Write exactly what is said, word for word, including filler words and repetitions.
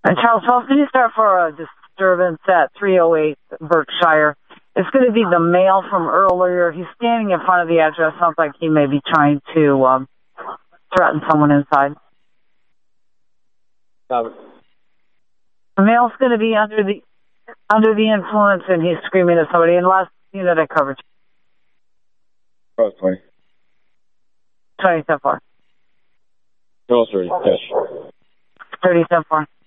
And Charles, well, can you start for a disturbance at three oh eight Berkshire? It's going to be the male from earlier. He's standing in front of the address. Sounds like he may be trying to um, threaten someone inside. Um, The male's going to be under the under the influence, and he's screaming at somebody. And last unit I covered. oh, twenty. twenty, ten four. Charles, thirty. Yes. thirty, ten four.